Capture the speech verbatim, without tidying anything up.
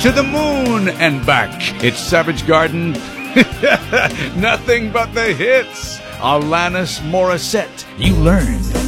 to the moon and back. It's Savage Garden. Nothing but the hits. Alanis Morissette. You learned.